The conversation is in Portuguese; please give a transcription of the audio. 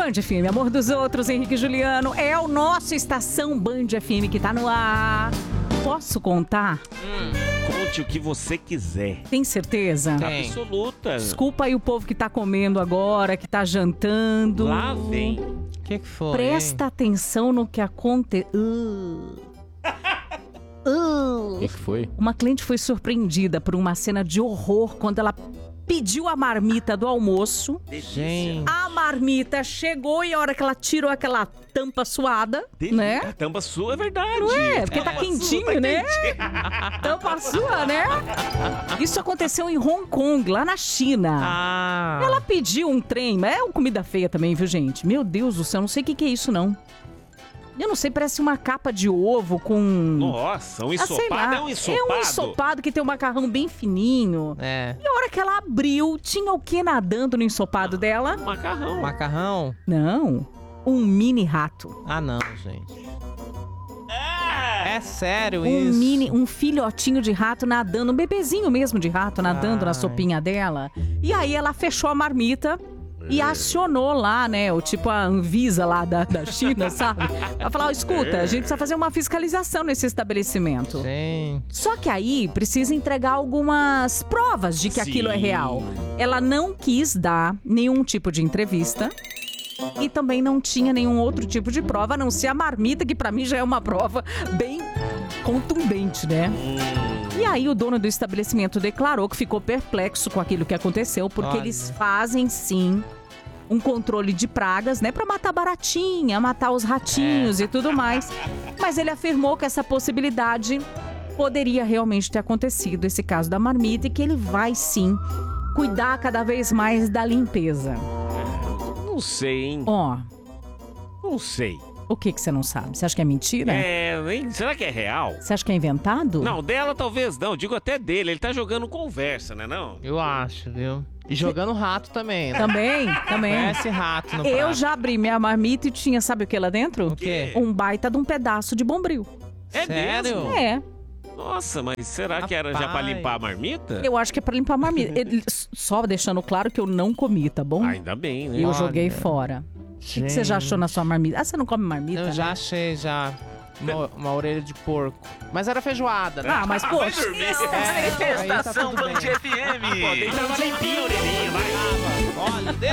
Band FM, amor dos outros, Henrique e Juliano. É o nosso Estação Band FM que tá no ar. Posso contar? Conte o que você quiser. Tem certeza? Tem. Absoluta. Desculpa aí o povo que tá comendo agora, que tá jantando. Lá vem. O que foi? Presta atenção no que aconteceu. O que foi? Uma cliente foi surpreendida por uma cena de horror quando ela pediu a marmita do almoço. Gente. A marmita chegou e a hora que ela tirou aquela tampa suada, né? A tampa sua é verdade. Não é? Porque tá Tampa quentinho, sua, tá né? quentinho. Tampa sua, né? Isso aconteceu em Hong Kong, lá na China. Ah. Ela pediu um trem, mas é uma comida feia também, viu, gente? Meu Deus do céu, não sei o que é isso, não. Eu não sei, parece uma capa de ovo com... Nossa, um sei ensopado lá. é um ensopado. É um ensopado que tem um macarrão bem fininho. É. E a hora que ela abriu, tinha o que nadando no ensopado dela? Macarrão. Macarrão? Não, um mini rato. Ah, não, gente. É sério Um isso? um filhotinho de rato nadando, um bebezinho mesmo de rato nadando na Ai. sopinha dela. E aí ela fechou a marmita e acionou lá, né, o tipo a Anvisa lá da China, sabe? Ela falou, escuta, a gente precisa fazer uma fiscalização nesse estabelecimento. Gente. Só que aí precisa entregar algumas provas de que Sim. aquilo é real. Ela não quis dar nenhum tipo de entrevista e também não tinha nenhum outro tipo de prova, a não ser a marmita, que pra mim já é uma prova bem contundente, né? E aí o dono do estabelecimento declarou que ficou perplexo com aquilo que aconteceu, porque Olha. eles fazem sim um controle de pragas, né, pra matar baratinha, matar os ratinhos e tudo mais. Mas ele afirmou que essa possibilidade poderia realmente ter acontecido, esse caso da marmita, e que ele vai sim cuidar cada vez mais da limpeza. Não sei, hein? Ó, Não sei. o que você não sabe? Você acha que é mentira? Será que é real? Você acha que é inventado? Não, dela talvez não. Digo até dele. Ele tá jogando conversa, né não? Eu acho, viu? E jogando rato também. Né? Também. Conhece rato no Eu prato. já abri minha marmita e tinha, sabe o que lá dentro? O quê? Um baita de um pedaço de bombril. É Sério? mesmo? É, Nossa, mas será que era já pra Rapaz. limpar a marmita? eu acho que é pra limpar a marmita. Só deixando claro que eu não comi, tá bom? Ainda bem, né? Eu Olha. joguei fora. O que você já achou na sua marmita? Ah, você não come marmita? Eu já né? achei já uma orelha de porco. Mas era feijoada, né? Ah, mas poxa. Aí tá tudo bem. FM. Pô, deixa ela limpinha a orelhinha, vai. Olha,